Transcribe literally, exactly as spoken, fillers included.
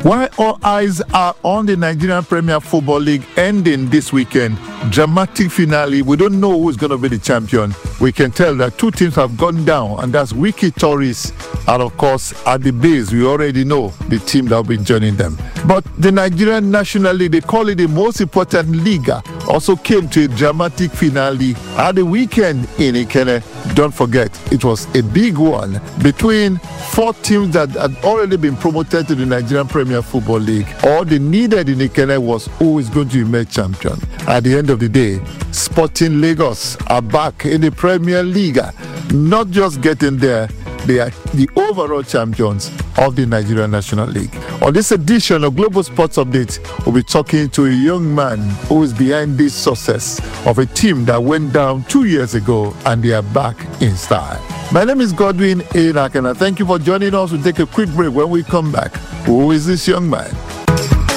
While all eyes are on the Nigerian Premier Football League ending this weekend, dramatic finale, we don't know who's going to be the champion. We can tell that two teams have gone down, and that's Wiki Tourists, and of course, at the base, we already know the team that will be joining them. But the Nigerian National League, they call it the most important league, also came to a dramatic finale at the weekend in Ikenne. Don't forget, it was a big one between four teams that had already been promoted to the Nigerian Premier Football League. All they needed in Ikenne was who is going to emerge champion. At the end of the day, Sporting Lagos are back in the Premier League. Not just getting there, they are the overall champions of the Nigerian National League. On this edition of Global Sports Update, we'll be talking to a young man who is behind this success of a team that went down two years ago, and they are back in style. My name is Godwin Enak, and I thank you for joining us. We'll take a quick break. When we come back, who is this young man?